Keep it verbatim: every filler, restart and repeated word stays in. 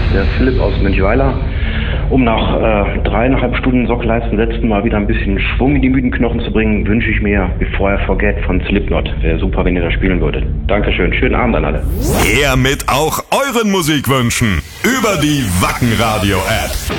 der Philipp aus Mönchweiler. Um nach äh, dreieinhalb Stunden Sockleisten setzen mal wieder ein bisschen Schwung in die müden Knochen zu bringen, wünsche ich mir Before I Forget von Slipknot. Wäre super, wenn ihr das spielen würdet. Dankeschön, schönen Abend an alle. Her mit auch euren Musikwünschen über die Wacken Radio App.